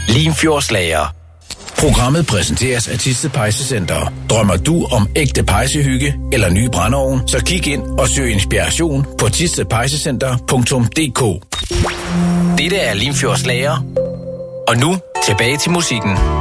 Limfjordslager. Programmet præsenteres af Thisted Pejsecenter. Drømmer du om ægte pejsehygge eller ny brændeovn, så kig ind og søg inspiration på thistedpejsecenter.dk. Dette er Limfjordslager. Og nu tilbage til musikken.